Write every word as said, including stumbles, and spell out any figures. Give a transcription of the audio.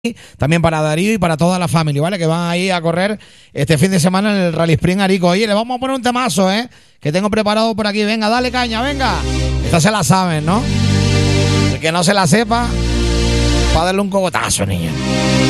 también para Darío y para toda la familia, ¿vale? Que van ahí a correr este fin de semana en el Rally Sprint Arico. Oye, le vamos a poner un temazo, ¿eh? Que tengo preparado por aquí. Venga, dale caña, venga. Esta se la saben, ¿no? El que no se la sepa, para darle un cogotazo, niña.